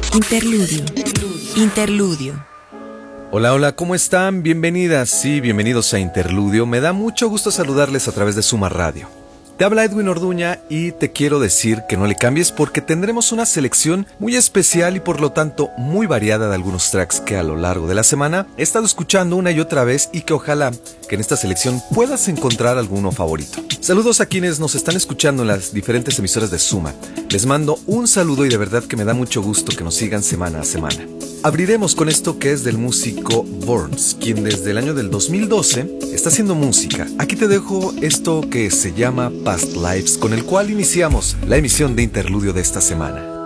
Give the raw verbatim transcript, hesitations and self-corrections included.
Interludio. Interludio. Hola, hola, ¿cómo están? Bienvenidas y bienvenidos a Interludio. Me da mucho gusto saludarles a través de Suma Radio. Te habla Edwin Orduña y te quiero decir que no le cambies porque tendremos una selección muy especial y por lo tanto muy variada de algunos tracks que a lo largo de la semana he estado escuchando una y otra vez y que ojalá que en esta selección puedas encontrar alguno favorito. Saludos a quienes nos están escuchando en las diferentes emisoras de Suma. Les mando un saludo y de verdad que me da mucho gusto que nos sigan semana a semana. Abriremos con esto que es del músico Burns, quien desde el año del dos mil doce está haciendo música. Aquí te dejo esto que se llama Past Lives, con el cual iniciamos la emisión de Interludio de esta semana.